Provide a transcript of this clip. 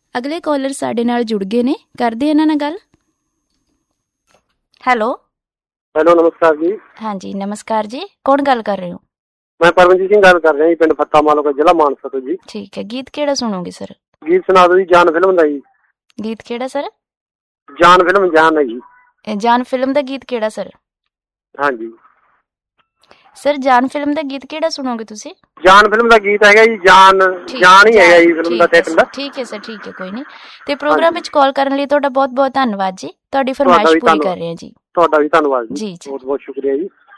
ਅਗਲੇ ਕਾਲਰ ਸਾਡੇ ਨਾਲ ਜੁੜ ਗਏ ਨੇ, ਕਰਦੇ ਇਹਨਾਂ ਨਾਲ ਗੱਲ। ਹੈਲੋ ਹੈਲੋ, ਨਮਸਕਾਰ ਜੀ। ਹਾਂਜੀ ਨਮਸਕਾਰ ਜੀ, ਕੌਣ ਗੱਲ ਕਰ ਰਹੇ ਹੋ? ਮੈਂ ਪਰਮਜੀਤ ਸਿੰਘ ਗੱਲ ਕਰ ਰਿਹਾ ਜੀ, ਪਿੰਡ ਫੱਤਾ ਮਾਲੂਕਾ, ਜ਼ਿਲ੍ਹਾ ਮਾਨਸਾ ਤੋਂ ਜੀ। ਠੀਕ ਹੈ, ਗੀਤ ਕਿਹੜਾ ਸੁਣੋਗੇ ਸਰ? ਗੀਤ ਸੁਣਾ ਦਿਓ ਜੀ, ਜਾਨ ਫਿਲਮ ਦਾ ਜੀ। ਗੀਤ ਕਿਹੜਾ ਸਰ? ਜਾਨ ਫਿਲਮ, ਜਾਨ ਹੈ ਜੀ। ਜਾਨ ਫਿਲਮ ਦਾ ਗੀਤ ਕਿਹੜਾ ਸਰ? ਹਾਂਜੀ ਸਰ ਜਾਨ ਫਿਲਮ ਦਾ ਗੀਤ ਕਿਹੜਾ ਸੁਣੋਗੇ ਤੁਸੀਂ? ਜਾਨ ਫਿਲਮ ਦਾ ਗੀਤ ਹੈਗਾ ਜੀ, ਜਾਨ ਜਾਨ ਹੀ ਹੈਗਾ ਜੀ ਫਿਲਮ ਦਾ ਟਾਈਟਲ ਦਾ। ਠੀਕ ਹੈ ਸਰ, ਠੀਕ ਹੈ, ਕੋਈ ਨਹੀਂ। ਤੇ ਪ੍ਰੋਗਰਾਮ ਵਿੱਚ ਕਾਲ ਕਰਨ ਲਈ ਤੁਹਾਡਾ ਬਹੁਤ ਬਹੁਤ ਧੰਨਵਾਦ ਜੀ। ਤੁਹਾਡੀ ਫਰਮਾਇਸ਼ ਪੂਰੀ ਕਰ ਰਹੇ ਹਾਂ ਜੀ। ਤੁਹਾਡਾ ਵੀ ਧੰਨਵਾਦ ਜੀ, ਜੀ ਬਹੁਤ ਬਹੁਤ ਸ਼ੁਕਰੀਆ ਜੀ।